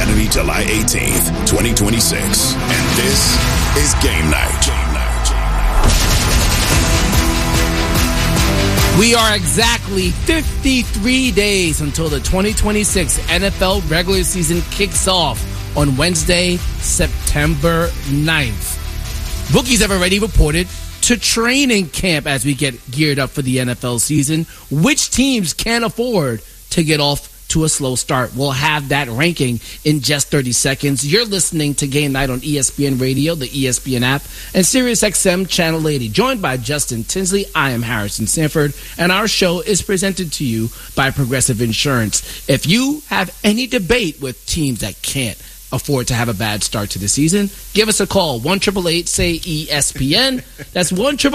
Saturday, July 18th, 2026. And this is Game Night. We are exactly 53 days until the 2026 NFL regular season kicks off on Wednesday, September 9th. Bookies have already reported to training camp as we get geared up for the NFL season. Which teams can afford to get off to a slow start? We'll have that ranking in just 30 seconds. You're listening to Game Night on ESPN Radio, the ESPN app, and SiriusXM Channel 80. Joined by Justin Tinsley, I am Harrison Sanford, and our show is presented to you by Progressive Insurance. If you have any debate with teams that can't afford to have a bad start to the season, give us a call. 1-888-SAY-ESPN. That's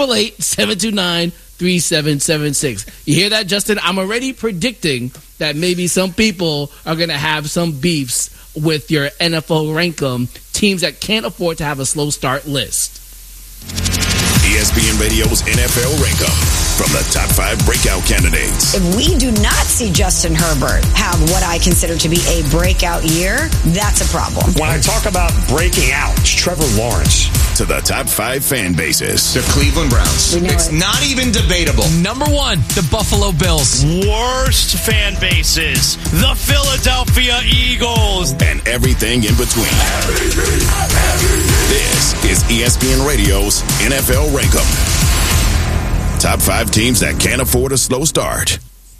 1-888-729-3776. You hear that, Justin? I'm already predicting that maybe some people are going to have some beefs with your NFL Rankum, teams that can't afford to have a slow start list. ESPN Radio's NFL Rankum from the top 5 breakout candidates. If we do not see Justin Herbert have what I consider to be a breakout year, that's a problem. When I talk about breaking out, it's Trevor Lawrence. To the top 5 fan bases. The Cleveland Browns. It's not even debatable. Number 1, the Buffalo Bills. Worst fan bases, the Philadelphia Eagles. And everything in between. This is ESPN Radio's NFL Rankum. Top 5 teams that can't afford a slow start.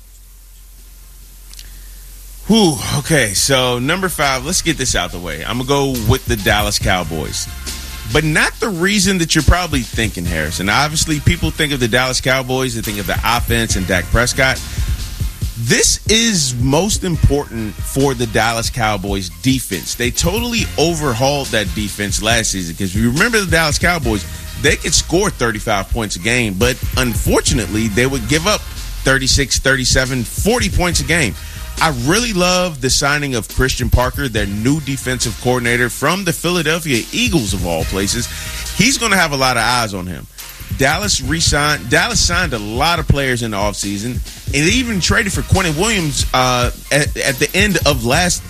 Whew, okay, so number 5, let's get this out the way. I'm going to go with the Dallas Cowboys. But not the reason that you're probably thinking, Harrison. Obviously, people think of the Dallas Cowboys, they think of the offense and Dak Prescott. This is most important for the Dallas Cowboys defense. They totally overhauled that defense last season because if you remember the Dallas Cowboys, they could score 35 points a game, but unfortunately, they would give up 36, 37, 40 points a game. I really love the signing of Christian Parker, their new defensive coordinator from the Philadelphia Eagles, of all places. He's going to have a lot of eyes on him. Dallas signed a lot of players in the offseason, and they even traded for Quentin Williams at the end of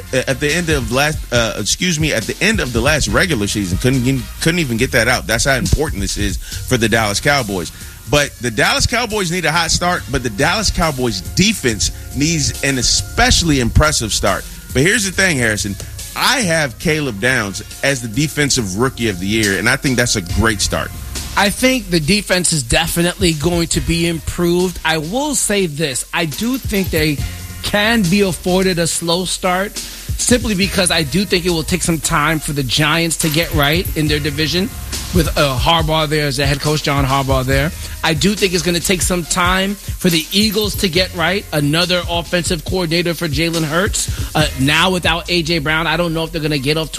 the last regular season. Couldn't even get that out. That's how important this is for the Dallas Cowboys. But the Dallas Cowboys need a hot start, but the Dallas Cowboys defense needs an especially impressive start. But here's the thing, Harrison. I have Caleb Downs as the defensive rookie of the year, and I think that's a great start. I think the defense is definitely going to be improved. I will say this. I do think they can be afforded a slow start simply because I do think it will take some time for the Giants to get right in their division with Harbaugh there as the head coach, John Harbaugh there. I do think it's going to take some time for the Eagles to get right. Another offensive coordinator for Jalen Hurts. Now without A.J. Brown, I don't know if they're going to get off to